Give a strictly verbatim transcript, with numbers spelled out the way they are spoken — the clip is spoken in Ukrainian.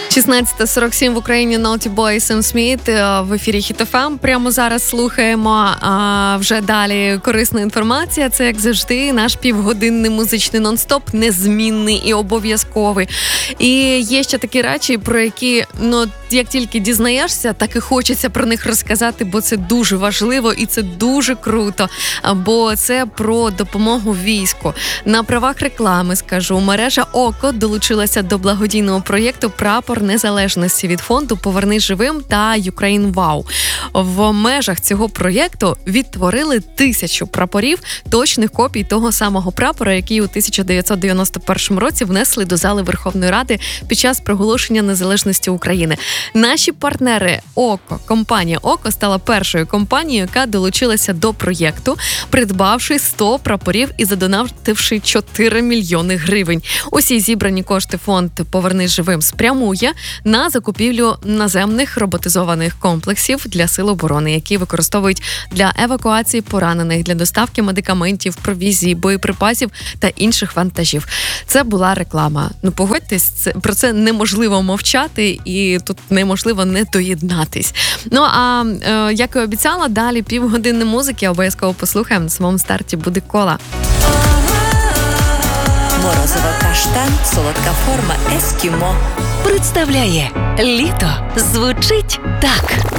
шістнадцята сорок сім в Україні. Naughty Boy і Сем Сміт в ефірі Хіт еф ем. Прямо зараз слухаємо а, вже далі корисна інформація. Це, як завжди, наш півгодинний музичний нон-стоп, незмінний і обов'язковий. І є ще такі речі, про які, ну, як тільки дізнаєшся, так і хочеться про них розказати, бо це дуже важливо і це дуже круто. Бо це про допомогу війську. На правах реклами, скажу, мережа ОКО долучилася до благодійного проєкту «Прапор незалежності» від фонду «Повернись живим» та «Ukraine Wow». В межах цього проєкту відтворили тисячу прапорів, точних копій того самого прапора, який у тисяча дев'ятсот дев'яносто першому році внесли до зали Верховної Ради під час проголошення незалежності України. Наші партнери ОКО, компанія ОКО стала першою компанією, яка долучилася до проєкту, придбавши сто прапорів і задонативши чотири мільйони гривень. Усі зібрані кошти фонд «Повернись живим» спрямує на закупівлю наземних роботизованих комплексів для сил оборони, які використовують для евакуації поранених, для доставки медикаментів, провізії, боєприпасів та інших вантажів. Це була реклама. Ну, погодьтесь, це, про це неможливо мовчати і тут неможливо не доєднатись. Ну, а е, як і обіцяла, далі півгодини музики обов'язково послухаємо. На самому старті буде кола. Морозиво-каштан, солодка форма «Ескімо» представляє «Літо» звучить так.